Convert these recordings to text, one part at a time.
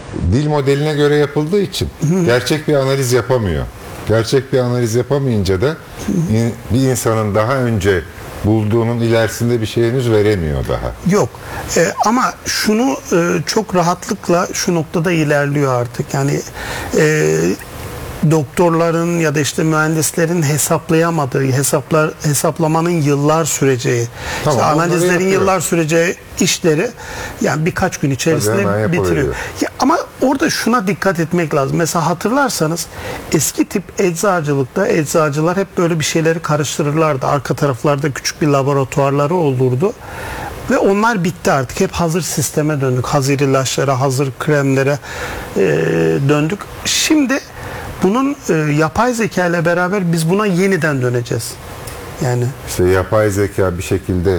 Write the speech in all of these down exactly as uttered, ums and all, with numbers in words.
dil modeline göre yapıldığı için gerçek bir analiz yapamıyor. Gerçek bir analiz yapamayınca da in, bir insanın daha önce bulduğunun ilerisinde bir şey henüz veremiyor daha. Yok. Ee, ama şunu e, çok rahatlıkla şu noktada ilerliyor artık. Yani e, doktorların ya da işte mühendislerin hesaplayamadığı, hesaplar hesaplamanın yıllar süreceği, Tamam, işte onları analizlerin yapıyor. yıllar süreceği işleri yani birkaç gün içerisinde bitiriyor. Ya, ama orada şuna dikkat etmek lazım. Mesela hatırlarsanız eski tip eczacılıkta eczacılar hep böyle bir şeyleri karıştırırlardı. Arka taraflarda küçük bir laboratuvarları olurdu. Ve onlar bitti artık. Hep hazır sisteme döndük. Hazır ilaçlara, hazır kremlere e, döndük. Şimdi bunun e, yapay zeka ile beraber biz buna yeniden döneceğiz. Yani İşte yapay zeka bir şekilde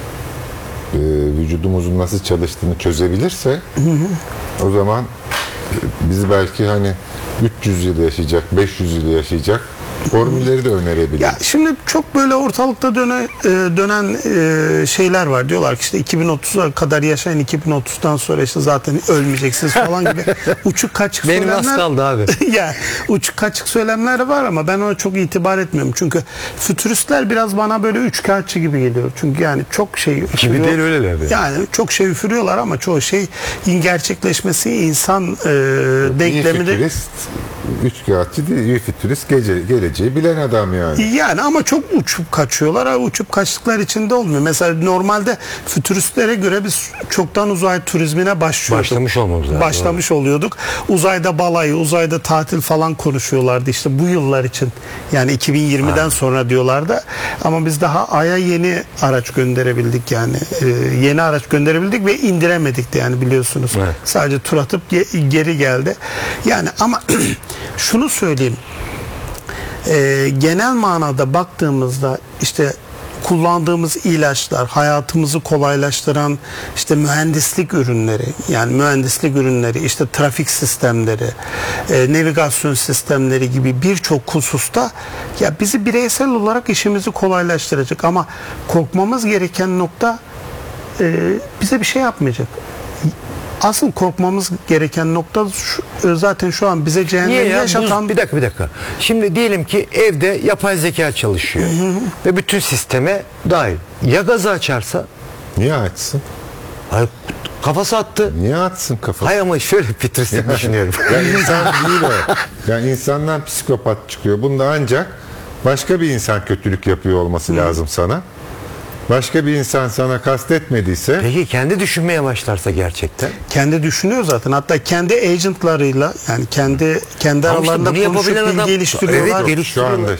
e, vücudumuzun nasıl çalıştığını çözebilirse hı hı. o zaman biz belki hani üç yüz yıl yaşayacak, beş yüz yıl yaşayacak formülleri de önerebilir. Ya şimdi çok böyle ortalıkta döne, dönen şeyler var. Diyorlar ki işte iki bin otuza kadar yaşayın, iki bin otuzdan sonra işte zaten ölmeyeceksiniz falan gibi uçuk kaçık Benim söylemler. az kaldı abi. Ya uçuk kaçık söylemler var ama ben ona çok itibar etmiyorum. Çünkü fütüristler biraz bana böyle üçkağıtçı gibi geliyor. Çünkü yani çok şey gibi değil öyleler. Yani. yani çok şey üfürüyorlar ama çoğu şey gerçekleşmesi insan e, denkleminde. Fütürist üçkağıtçı değil, iyi fütürist gece, geleceği bilen adam yani. Yani ama çok uçup kaçıyorlar. Ha, uçup kaçtıkları içinde olmuyor. Mesela normalde fütüristlere göre biz çoktan uzay turizmine başlıyorduk. Başlamış olmamız lazım. Başlamış oluyorduk. Uzayda balayı, uzayda tatil falan konuşuyorlardı işte bu yıllar için. Yani iki bin yirmiden ha. sonra diyorlardı. Ama biz daha Ay'a yeni araç gönderebildik yani. Ee, yeni araç gönderebildik ve indiremedik de yani biliyorsunuz. Evet. Sadece tur atıp ge- geri geldi. Yani ama şunu söyleyeyim. Ee, genel manada baktığımızda işte kullandığımız ilaçlar, hayatımızı kolaylaştıran işte mühendislik ürünleri, yani mühendislik ürünleri, işte trafik sistemleri, e, navigasyon sistemleri gibi birçok hususta ya bizi bireysel olarak işimizi kolaylaştıracak ama korkmamız gereken nokta e, bize bir şey yapmayacak. Asıl korkmamız gereken nokta şu, zaten şu an bize cehennemi ya? yaşatan... Bu, bir dakika bir dakika. Şimdi diyelim ki evde yapay zeka çalışıyor. Hı hı. Ve bütün sisteme dahil. Ya gazı açarsa? Niye açsın? Hayır, kafası attı. Niye atsın kafası? Hayır ama şöyle pitristik düşünüyorum. Yani insan değil o. Yani insandan psikopat çıkıyor. Bunda ancak başka bir insan kötülük yapıyor olması hı. lazım sana. Başka bir insan sana kastetmediyse... Peki kendi düşünmeye başlarsa gerçekten? Kendi düşünüyor zaten. Hatta kendi agentlarıyla yani kendi kendi Tamam aralarında işte konuşup bilgi adam... geliştiriyorlar. Evet, şu anda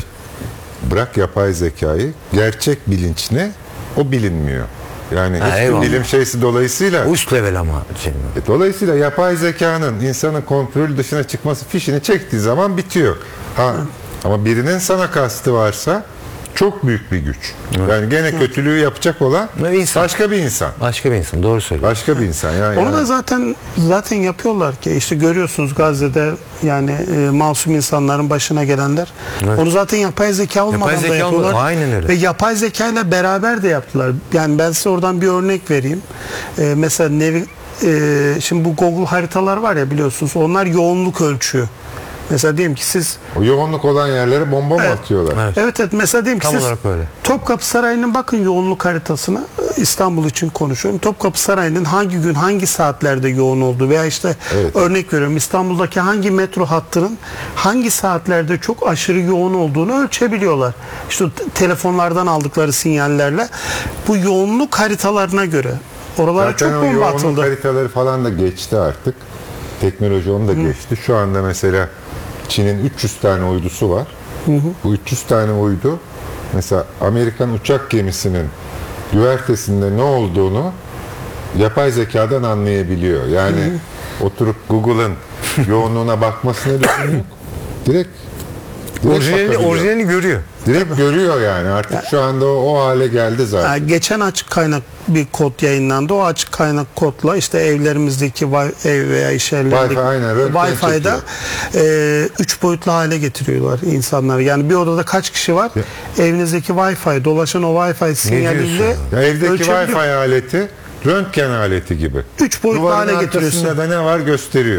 bırak yapay zekayı, gerçek bilinç ne? O bilinmiyor. Yani ha, hiçbir bilim şeysi dolayısıyla... Üst level ama. Şey e, dolayısıyla yapay zekanın insanın kontrol dışına çıkması fişini çektiği zaman bitiyor. Ha, ama birinin sana kastı varsa... Çok büyük bir güç. Evet. Yani gene kötülüğü yapacak olan insan. başka bir insan. Başka bir insan. Doğru söylüyorsun. Başka bir insan. Yani Onu yani. da zaten zaten yapıyorlar ki işte görüyorsunuz Gazze'de yani e, masum insanların başına gelenler. Evet. Onu zaten yapay zeka olmadan yapay zeka da yapıyorlar. Olmadı. Aynen öyle. Ve yapay zeka ile beraber de yaptılar. Yani ben size oradan bir örnek vereyim. E, mesela nevi, e, şimdi bu Google haritalar var ya biliyorsunuz. Onlar yoğunluk ölçüyor. Mesela diyelim ki siz... O yoğunluk olan yerlere bomba mı evet, atıyorlar? Evet. evet evet. Mesela diyelim ki Tam siz öyle. Topkapı Sarayı'nın bakın yoğunluk haritasına, İstanbul için konuşuyorum. Topkapı Sarayı'nın hangi gün hangi saatlerde yoğun olduğu veya işte evet. örnek veriyorum İstanbul'daki hangi metro hattının hangi saatlerde çok aşırı yoğun olduğunu ölçebiliyorlar. İşte telefonlardan aldıkları sinyallerle bu yoğunluk haritalarına göre oralara zaten çok bomba atıldı. Yoğunluk haritaları falan da geçti artık. Teknoloji onu da Hı. geçti. Şu anda mesela Çin'in üç yüz tane uydusu var. Hı hı. Bu üç yüz tane uydu mesela Amerikan uçak gemisinin güvertesinde ne olduğunu yapay zekadan anlayabiliyor. Yani hı hı. oturup Google'ın yoğunluğuna bakmasına lüzum yok. Direkt, direkt orijinalini, orijinalini görüyor. Direkt görüyor yani artık ya, şu anda o, o hale geldi zaten. Yani geçen açık kaynak bir kod yayınlandı. O açık kaynak kodla işte evlerimizdeki ev veya iş yerlerindeki Wi-Fi'da e, üç boyutlu hale getiriyorlar insanları. Yani bir odada kaç kişi var? Ya. Evinizdeki Wi-Fi dolaşan o Wi-Fi sinyaliyle evdeki Wi-Fi aleti röntgen aleti gibi. Üç boyutlu Duvarın hale getiriyorsun. Duvarın arkasında da ne var gösteriyor.